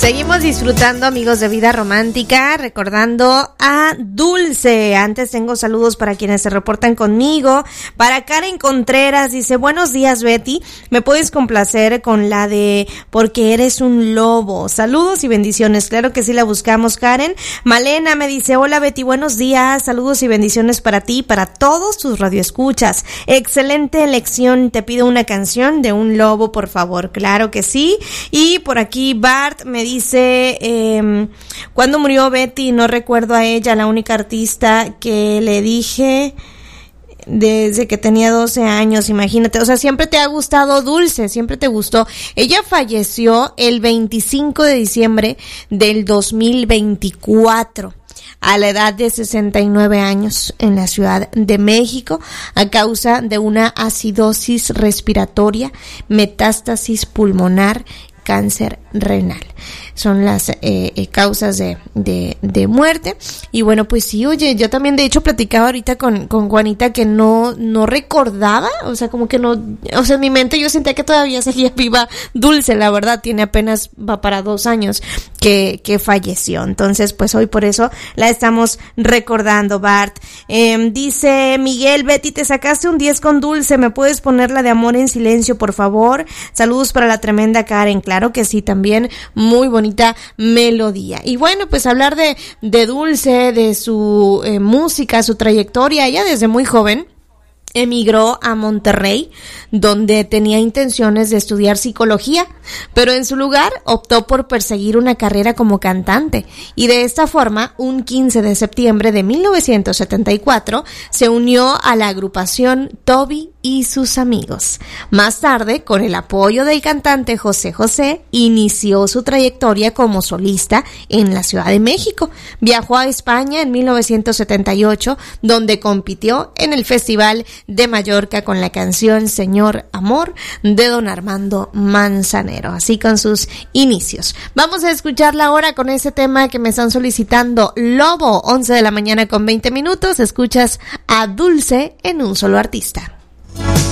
Seguimos disfrutando, amigos de Vida Romántica, recordando a Dulce. Antes tengo saludos para quienes se reportan conmigo. Para Karen Contreras, dice: buenos días, Betty, ¿me puedes complacer con la de Porque eres un lobo? Saludos y bendiciones. Claro que sí, la buscamos, Karen. Malena me dice: hola, Betty, buenos días, saludos y bendiciones para ti y para todos tus radioescuchas. Excelente elección, te pido una canción de un lobo, por favor. Claro que sí. Y por aquí Bart me dice: ¿cuándo murió Betty? No recuerdo a ella, la única artista que le dije desde que tenía 12 años, imagínate. O sea, siempre te ha gustado Dulce, siempre te gustó. Ella falleció el 25 de diciembre del 2024. A la edad de 69 años en la Ciudad de México, a causa de una acidosis respiratoria, metástasis pulmonar, cáncer renal. Son las causas de muerte. Y bueno, pues sí, oye, yo también de hecho platicaba ahorita con Juanita que no recordaba, o sea, como que no, o sea, en mi mente yo sentía que todavía seguía viva Dulce, la verdad, tiene apenas, va para 2 años que falleció. Entonces, pues hoy por eso la estamos recordando, Bart. Dice Miguel: Betty, te sacaste un 10 con Dulce, ¿me puedes poner la de Amor en Silencio, por favor? Saludos para la tremenda Karen. Claro que sí, también muy bonita melodía. Y bueno, pues hablar de Dulce, de su música, su trayectoria. Ella desde muy joven emigró a Monterrey, donde tenía intenciones de estudiar psicología, pero en su lugar optó por perseguir una carrera como cantante, y de esta forma, un 15 de septiembre de 1974, se unió a la agrupación Toby y sus amigos. Más tarde, con el apoyo del cantante José José, inició su trayectoria como solista en la Ciudad de México. Viajó a España en 1978, donde compitió en el Festival de Mallorca con la canción Señor Amor de don Armando Manzanero, así con sus inicios. Vamos a escucharla ahora con ese tema que me están solicitando, Lobo. 11 de la mañana con 20 minutos, escuchas a Dulce en Un Solo Artista.